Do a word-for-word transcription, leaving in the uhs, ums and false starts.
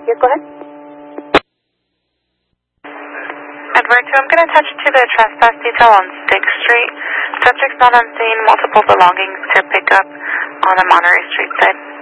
Yes, go ahead. Edward two, I'm going to attach to the trespass detail on Sixth Street. Subject's not on scene, multiple belongings to pick up on the Monterey Street side.